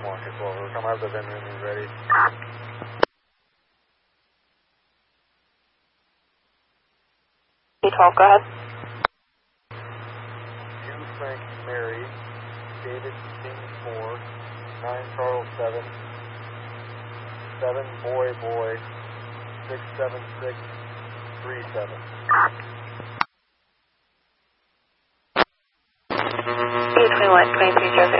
Market 12. We'll come out of the venue when you're ready. B12, go ahead. Jim Frank Mary, David King 4, 9 Charles 7, 7 Boy Boy, 676 37. B21, 23 Joseph.